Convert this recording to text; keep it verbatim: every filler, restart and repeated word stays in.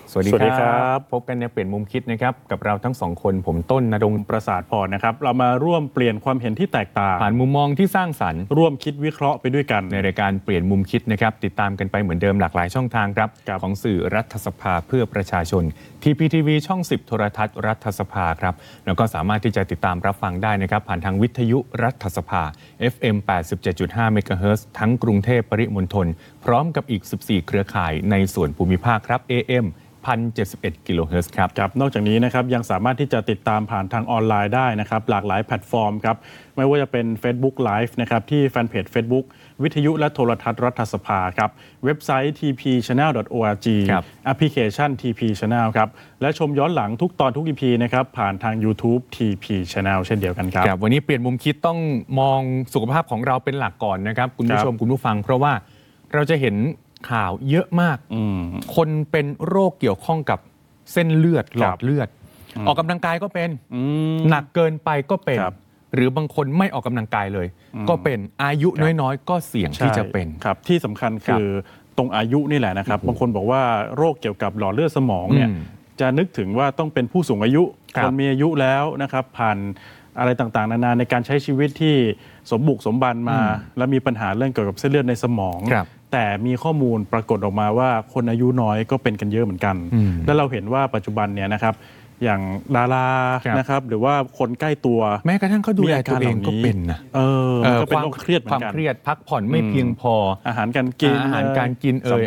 สวัสดีครับพบกันในเปลี่ยนมุมคิดนะครับกับเราทั้งสองคนผมต้นณรงค์ประสาทพรนะครับเรามาร่วมเปลี่ยนความเห็นที่แตกต่างผ่านมุมมองที่สร้างสรรค์ร่วมคิดวิเคราะห์ไปด้วยกันในรายการเปลี่ยนมุมคิดนะครับติดตามกันไปเหมือนเดิมหลากหลายช่องทางครับของสื่อรัฐสภาเพื่อประชาชน ที พี ที วี ช่องสิบโทรทัศน์รัฐสภาครับแล้วก็สามารถที่จะติดตามรับฟังได้นะครับผ่านทางวิทยุรัฐสภา เอฟ เอ็ม แปดสิบเจ็ดจุดห้า เมกะเฮิรตซ์ทั้งกรุงเทพปริมณฑลพร้อมกับอีกสิบสี่เครือข่ายในส่วนภูมิภาคครับ เอ เอ็มหนึ่งพันเจ็ดสิบเอ็ด กิโลเฮิรตซ์ครับครับนอกจากนี้นะครับยังสามารถที่จะติดตามผ่านทางออนไลน์ได้นะครับหลากหลายแพลตฟอร์มครับไม่ว่าจะเป็น Facebook Live นะครับที่แฟนเพจ Facebook วิทยุและโทรทัศน์รัฐสภาครับเว็บไซต์ ที พี ชาแนล ดอท โอ อาร์ จี แอปพลิเคชัน ที พี Channel ครับและชมย้อนหลังทุกตอนทุก อี พี นะครับผ่านทาง YouTube ที พี Channel เช่นเดียวกันครับวันนี้เปลี่ยนมุมคิดต้องมองสุขภาพของเราเป็นหลักก่อนนะครับคุณผู้ชมคุณผู้ฟังเพราะว่าเราจะเห็นข่าวเยอะมากคนเป็นโรคเกี่ยวข้องกับเส้นเลือดหลอดเลือดออกกำลังกายก็เป็นหนักเกินไปก็เป็นหรือบางคนไม่ออกกำลังกายเลยก็เป็นอายุน้อยๆก็เสี่ยงที่จะเป็นครับที่สำคัญคือตรงอายุนี่แหละนะครับบางคนบอกว่าโรคเกี่ยวกับหลอดเลือดสมองเนี่ยจะนึกถึงว่าต้องเป็นผู้สูงอายุคนมีอายุแล้วนะครับผ่านอะไรต่างๆนานาในการใช้ชีวิตที่สมบุกสมบันมาแล้วมีปัญหาเรื่องเกี่ยวกับเส้นเลือดในสมองแต่มีข้อมูลปรากฏออกมาว่าคนอายุน้อยก็เป็นกันเยอะเหมือนกันและเราเห็นว่าปัจจุบันเนี่ยนะครับอย่างดารานะครับหรือว่าคนใกล้ตัวแม้กระทั่งเขาดูแลตัวเองก็เป็นนะเออก็เป็นโรคเครียดเหมือนกันความเครียดพักผ่อนไม่เพียงพออาหารการกินอาหารการกินเอ่ย